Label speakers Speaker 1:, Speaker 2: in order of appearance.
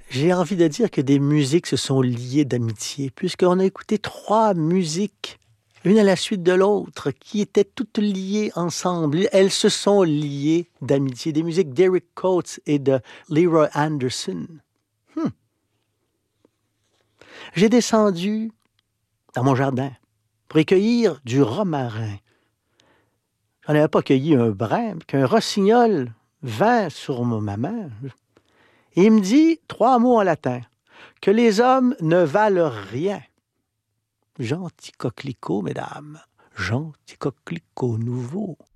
Speaker 1: J'ai envie de dire que des musiques se sont liées d'amitié, puisqu'on a écouté 3 musiques, une à la suite de l'autre, qui étaient toutes liées ensemble. Elles se sont liées d'amitié. Des musiques d'Eric Coates et de Leroy Anderson. Hmm. J'ai descendu dans mon jardin pour y cueillir du romarin. J'en avais pas cueilli un brin, qu'un rossignol vint sur ma main. Et il me dit 3 mots en latin. Que les hommes ne valent rien. Gentil coquelicot, mesdames. Gentil coquelicot nouveau.